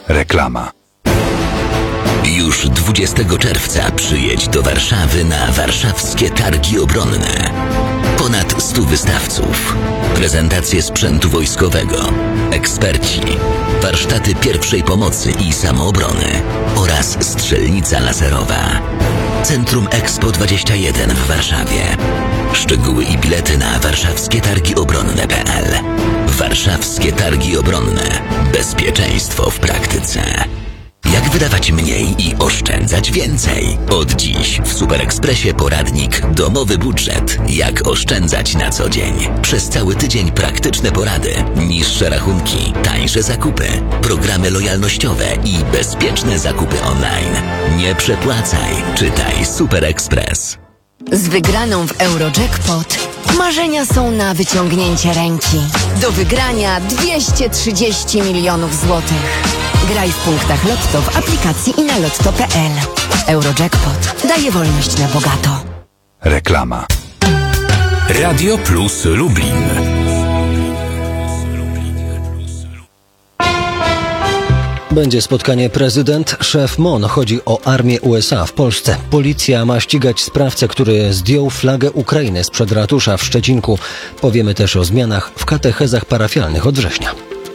Reklama. Już 20 czerwca przyjedź do Warszawy na warszawskie targi obronne. Ponad 100 wystawców, prezentacje sprzętu wojskowego, eksperci, warsztaty pierwszej pomocy i samoobrony oraz strzelnica laserowa. Centrum Expo 21 w Warszawie. Szczegóły i bilety na warszawskietargiobronne.pl. Warszawskie Targi Obronne. Bezpieczeństwo w praktyce. Jak wydawać mniej i oszczędzać więcej? Od dziś w Super Expressie poradnik Domowy budżet. Jak oszczędzać na co dzień? Przez cały tydzień praktyczne porady, niższe rachunki, tańsze zakupy, programy lojalnościowe i bezpieczne zakupy online. Nie przepłacaj. Czytaj Super Express. Z wygraną w Eurojackpot marzenia są na wyciągnięcie ręki. Do wygrania 230 milionów złotych. Graj w punktach Lotto w aplikacji i na lotto.pl. Eurojackpot daje wolność na bogato. Reklama. Radio Plus Lublin. Będzie spotkanie prezydent-szef MON. Chodzi o armię USA w Polsce. Policja ma ścigać sprawcę, który zdjął flagę Ukrainy sprzed ratusza w Szczecinku. Powiemy też o zmianach w katechezach parafialnych od września.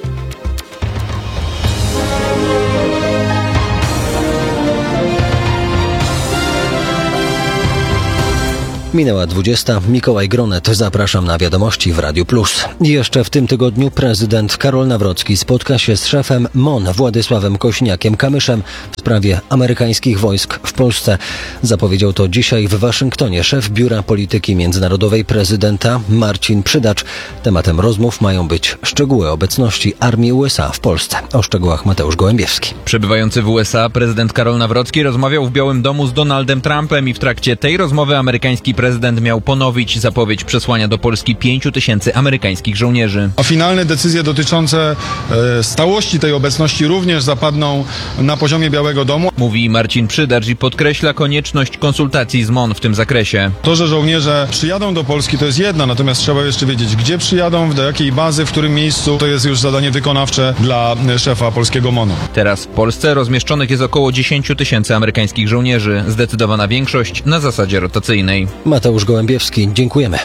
Minęła 20. Mikołaj Gronet. Zapraszam na wiadomości w Radiu Plus. Jeszcze w tym tygodniu prezydent Karol Nawrocki spotka się z szefem MON Władysławem Kośniakiem-Kamyszem w sprawie amerykańskich wojsk w Polsce. Zapowiedział to dzisiaj w Waszyngtonie szef Biura Polityki Międzynarodowej prezydenta Marcin Przydacz. Tematem rozmów mają być szczegóły obecności armii USA w Polsce. O szczegółach Mateusz Gołębiewski. Przebywający w USA prezydent Karol Nawrocki rozmawiał w Białym Domu z Donaldem Trumpem i w trakcie tej rozmowy amerykański prezydent miał ponowić zapowiedź przesłania do Polski 5,000 amerykańskich żołnierzy. A finalne decyzje dotyczące stałości tej obecności również zapadną na poziomie Białego Domu. Mówi Marcin Przydacz i podkreśla konieczność konsultacji z MON w tym zakresie. To, że żołnierze przyjadą do Polski, to jest jedno, natomiast trzeba jeszcze wiedzieć, gdzie przyjadą, do jakiej bazy, w którym miejscu. To jest już zadanie wykonawcze dla szefa polskiego MON-u. Teraz w Polsce rozmieszczonych jest około 10,000 amerykańskich żołnierzy. Zdecydowana większość na zasadzie rotacyjnej. Mateusz Gołębiewski, dziękujemy.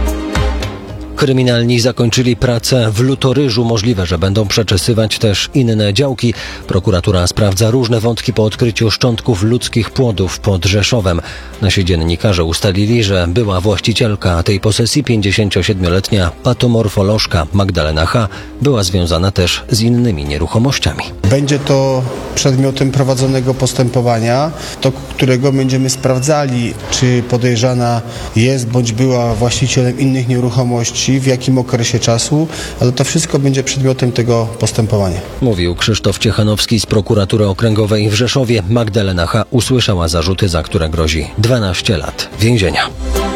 Kryminalni zakończyli pracę w Lutoryżu. Możliwe, że będą przeczesywać też inne działki. Prokuratura sprawdza różne wątki po odkryciu szczątków ludzkich płodów pod Rzeszowem. Nasi dziennikarze ustalili, że była właścicielka tej posesji, 57-letnia patomorfolożka Magdalena H., była związana też z innymi nieruchomościami. Będzie to przedmiotem prowadzonego postępowania, do którego będziemy sprawdzali, czy podejrzana jest bądź była właścicielem innych nieruchomości, w jakim okresie czasu, ale to wszystko będzie przedmiotem tego postępowania. Mówił Krzysztof Ciechanowski z Prokuratury Okręgowej w Rzeszowie. Magdalena H. usłyszała zarzuty, za które grozi 12 lat więzienia.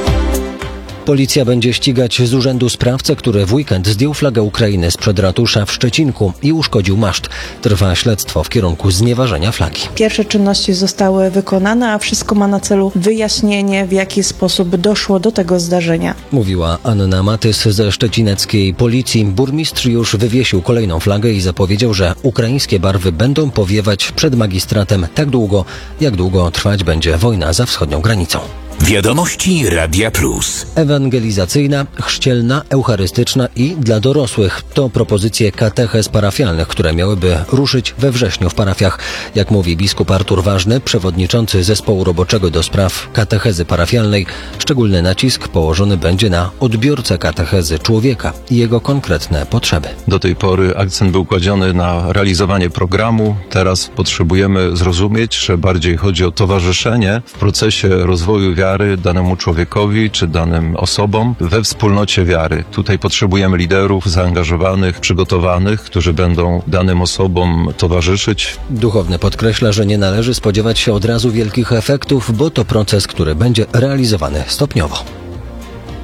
Policja będzie ścigać z urzędu sprawcę, który w weekend zdjął flagę Ukrainy sprzed ratusza w Szczecinku i uszkodził maszt. Trwa śledztwo w kierunku znieważenia flagi. Pierwsze czynności zostały wykonane, a wszystko ma na celu wyjaśnienie, w jaki sposób doszło do tego zdarzenia. Mówiła Anna Matys ze szczecineckiej policji. Burmistrz już wywiesił kolejną flagę i zapowiedział, że ukraińskie barwy będą powiewać przed magistratem tak długo, jak długo trwać będzie wojna za wschodnią granicą. Wiadomości Radia Plus. Ewangelizacyjna, chrzcielna, eucharystyczna i dla dorosłych. To propozycje katechez parafialnych, które miałyby ruszyć we wrześniu w parafiach. Jak mówi biskup Artur Ważny, przewodniczący zespołu roboczego do spraw katechezy parafialnej, szczególny nacisk położony będzie na odbiorcę katechezy człowieka i jego konkretne potrzeby. Do tej pory akcent był kładziony na realizowanie programu. Teraz potrzebujemy zrozumieć, że bardziej chodzi o towarzyszenie w procesie rozwoju wiary danemu człowiekowi czy danym osobom we wspólnocie wiary. Tutaj potrzebujemy liderów zaangażowanych, przygotowanych, którzy będą danym osobom towarzyszyć. Duchowny podkreśla, że nie należy spodziewać się od razu wielkich efektów, bo to proces, który będzie realizowany stopniowo.